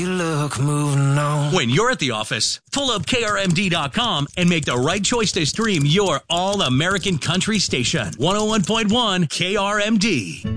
Look, moving on. When you're at the office, pull up KRMD.com and make the right choice to stream your all-American country station. 101.1 KRMD.